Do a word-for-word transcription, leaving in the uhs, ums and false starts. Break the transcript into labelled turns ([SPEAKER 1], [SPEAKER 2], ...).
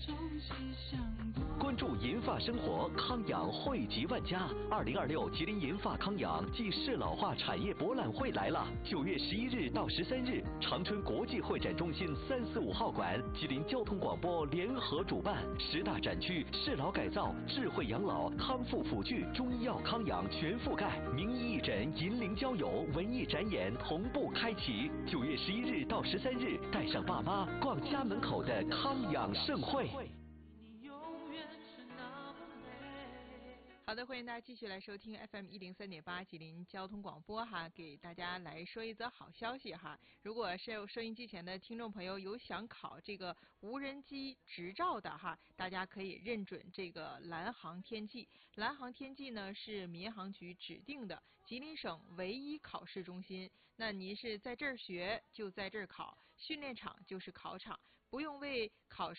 [SPEAKER 1] 关注银发生活，康养惠及万家。二零二六吉林银发康养暨适老化产业博览会来了，九月十一日到十三日，长春国际会展中心三四五号馆，吉林交通广播联合主办，十大展区适老改造、智慧养老、康复辅具、中医药康养全覆盖，名医义诊、银龄交友、文艺展演同步开启。九月十一日到十三日，带上爸妈逛家门口的康养盛会。
[SPEAKER 2] 好的，欢迎大家继续来收听 F M 一零三点八吉林交通广播哈，给大家来说一则好消息哈。如果是有收音机前的听众朋友有想考这个无人机执照的哈，大家可以认准这个蓝航天际。蓝航天际呢是民航局指定的吉林省唯一考试中心。那您是在这儿学就在这儿考，训练场就是考场，不用为考试